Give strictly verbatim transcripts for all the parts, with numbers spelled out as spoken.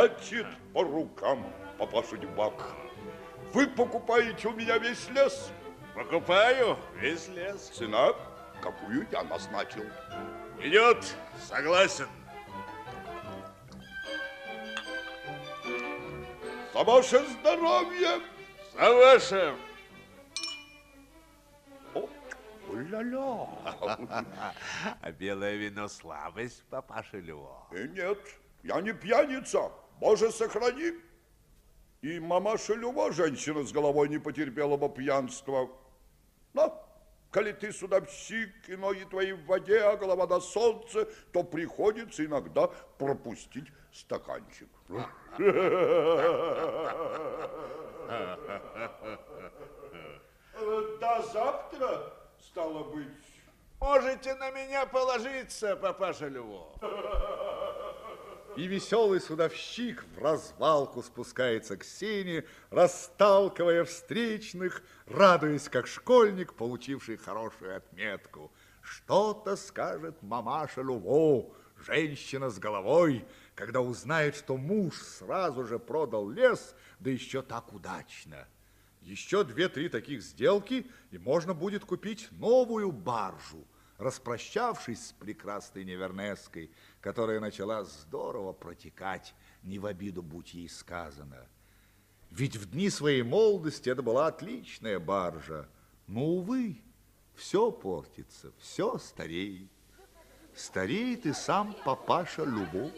Значит, по рукам, папаша Дюбак. Вы покупаете у меня весь лес? Покупаю весь лес. Цена, какую я назначил. Идет, согласен. За ваше здоровье. За ваше. Ля-ля. А белое вино слабость, папаша Льво? Нет, я не пьяница. Боже, сохрани. И мамаша Льва, женщина с головой, не потерпела бы пьянства. Но, коли ты судовщик, и ноги твои в воде, а голова на солнце, то приходится иногда пропустить стаканчик. До завтра, стало быть. Можете на меня положиться, папаша Льво. И веселый судовщик в развалку спускается к сене, расталкивая встречных, радуясь, как школьник, получивший хорошую отметку. Что-то скажет мамаша Льво, женщина с головой, когда узнает, что муж сразу же продал лес, да еще так удачно. Еще две-три таких сделки, и можно будет купить новую баржу, распрощавшись с прекрасной Невернесской, которая начала здорово протекать, не в обиду будь ей сказано. Ведь в дни своей молодости это была отличная баржа. Но, увы, все портится, все стареет. Стареет и сам папаша Любовь.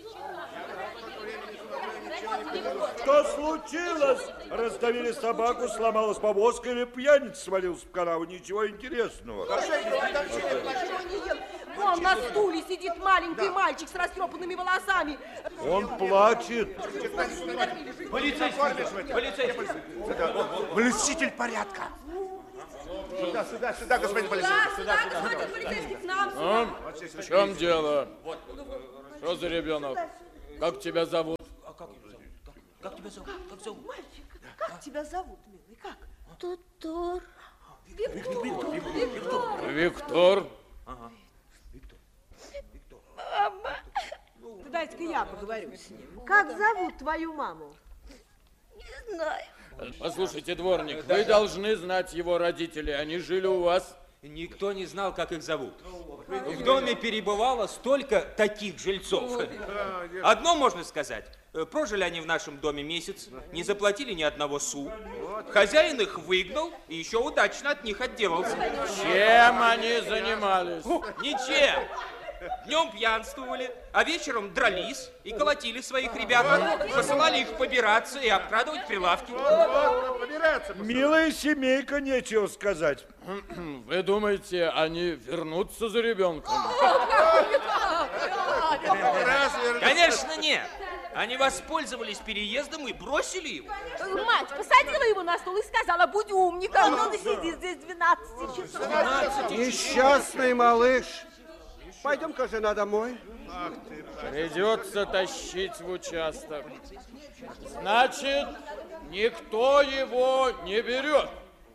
Что случилось? Раздавили собаку, сломалась повозка или пьяница свалился в канаву? Ничего интересного. Вон на стуле сидит маленький да. мальчик с растрепанными волосами. Он плачет. Полицейский, полицейский. Блюститель порядка. Сюда, сюда, сюда, господин полицейский. Да, сюда, сюда, господин полицейский, к нам. А? В чем дело? Что за ребенок? Как тебя зовут? А как тебя зовут? Как тебя зовут? Как зовут? Мальчик, как а? тебя зовут, милый? Как? Тутор. Виктор. Виктор. Виктор. Ага. Виктор. Виктор. Мама. Ну, дайте-ка я поговорю с ним. Как зовут твою маму? Не знаю. Послушайте, дворник, вы должны знать его родителей. Они жили у вас. Никто не знал, как их зовут. В доме перебывало столько таких жильцов. Одно можно сказать. Прожили они в нашем доме месяц, не заплатили ни одного су. Хозяин их выгнал и еще удачно от них отделался. Чем они занимались? Ничем. Днем пьянствовали, а вечером дрались и колотили своих ребят. Посылали их побираться и обкрадывать прилавки. Милая семейка, нечего сказать. Вы думаете, они вернутся за ребенком? Конечно, нет. Они воспользовались переездом и бросили его. Мать посадила его на стол и сказала, будь умником. Он сидит здесь двенадцать часов. Несчастный малыш. Пойдем-ка, жена, домой. Придется тащить в участок. Значит, никто его не берет.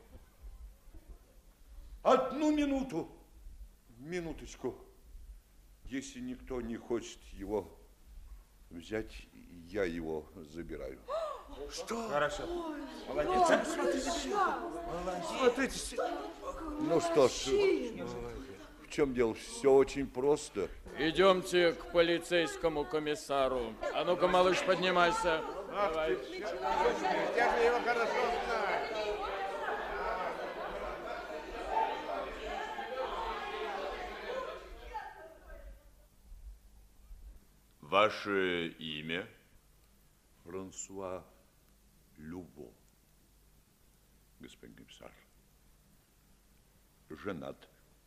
Одну минуту. Минуточку. Если никто не хочет его взять, я его забираю. Что? Хорошо. Ой, молодец. Смотрите. Смотрите. Ну что ж, в чем дело? Все очень просто. Идемте к полицейскому комиссару. А ну-ка, малыш, поднимайся. Давай. Я же его хорошо знаю. Ваше имя? Франсуа Любо, господин комиссар. Женат.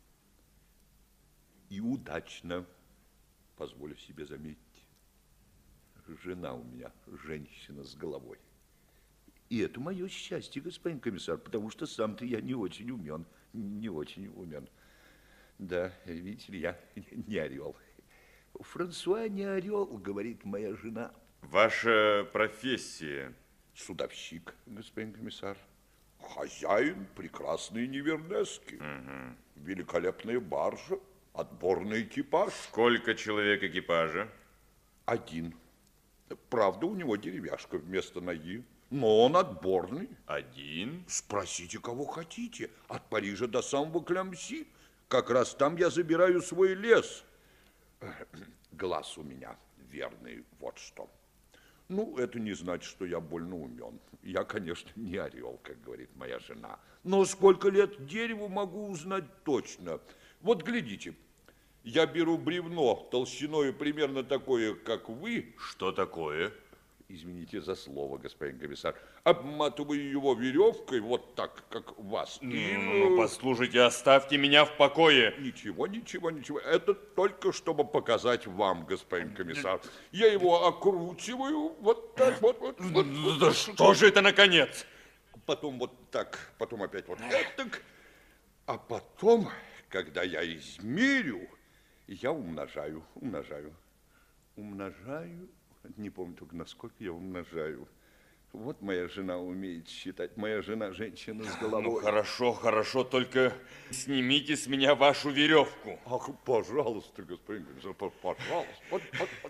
И удачно, позволю себе заметить. Жена у меня женщина с головой. И это мое счастье, господин комиссар, потому что сам-то я не очень умен, не очень умен. Да, видите ли, я не орел. Франсуа не орел, говорит моя жена. Ваша профессия? Судовщик, господин комиссар. Хозяин прекрасной Невернески. Угу. Великолепная баржа, отборный экипаж. Сколько человек экипажа? Один. Правда, у него деревяшка вместо ноги, но он отборный. Один? Спросите, кого хотите. От Парижа до самого Клямси. Как раз там я забираю свой лес. Глаз у меня верный, вот что. Ну, это не значит, что я больно умен. Я, конечно, не орел, как говорит моя жена. Но сколько лет дереву могу узнать точно. Вот глядите, я беру бревно толщиной примерно такое, как вы. Что такое? Извините за слово, господин комиссар. Обматываю его веревкой, вот так, как вас. Ну, И... ну, послушайте, оставьте меня в покое. Ничего, ничего, ничего. Это только чтобы показать вам, господин комиссар. Я его окручиваю вот так вот. вот, вот, вот да вот, что вот. же это наконец? Потом вот так, потом опять вот так. А потом, когда я измерю, я умножаю, умножаю, умножаю. Не помню только, насколько я умножаю. Вот моя жена умеет считать. Моя жена женщина с головой. Ну, хорошо, хорошо, только снимите с меня вашу веревку. Ах, пожалуйста, господин комиссар, пожалуйста. Вот, вот, вот.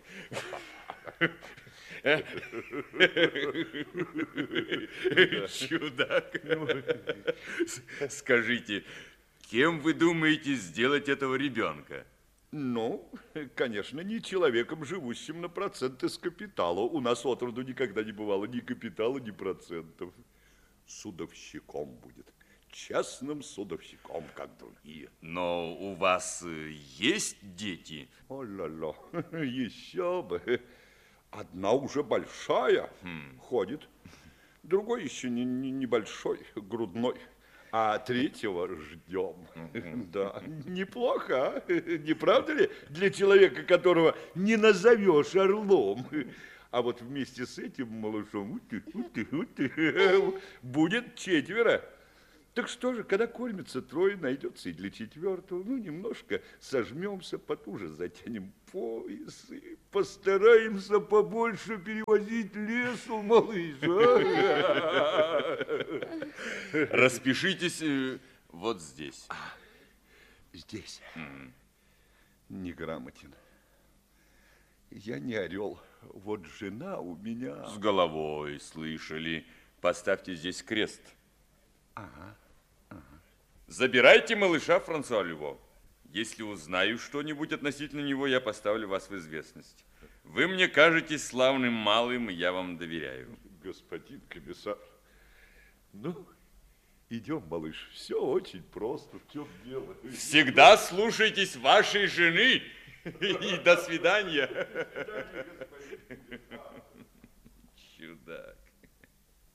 Чудак. Скажите, кем вы думаете сделать этого ребенка? Ну, конечно, не человеком, живущим на проценты с капитала. У нас отроду никогда не бывало ни капитала, ни процентов. Судовщиком будет. Честным судовщиком, как другие. Но у вас есть дети? О-ля-ля, еще бы. Одна уже большая, хм. ходит. Другой еще не, не, небольшой, грудной. А третьего ждем. Mm-hmm. Да, неплохо, а? Не правда ли? Для человека, которого не назовешь орлом. А вот вместе с этим малышом будет четверо. Так что же, когда кормится трое, найдется и для четвертого. Ну, немножко сожмемся, потуже затянем пояс и постараемся побольше перевозить лесу, малыш. А? Распишитесь вот здесь. Здесь? Mm. Неграмотен. Я не орел. Вот жена у меня... С головой, слышали. Поставьте здесь крест. Ага. Забирайте малыша Франсуа Лево. Если узнаю что-нибудь относительно него, я поставлю вас в известность. Вы мне кажетесь славным малым, и я вам доверяю. Господин комиссар, ну, идем, малыш. Все очень просто. В чем дело? Всегда слушайтесь вашей жены. И до свидания. Чудак.